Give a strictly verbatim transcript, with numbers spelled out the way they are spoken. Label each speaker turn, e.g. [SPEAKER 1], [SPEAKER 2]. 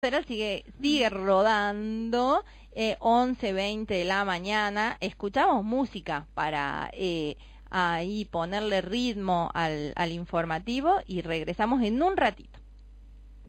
[SPEAKER 1] Pero sigue, sigue rodando, eh, once veinte de la mañana, escuchamos música para eh, ahí ponerle ritmo al, al informativo y regresamos en un ratito.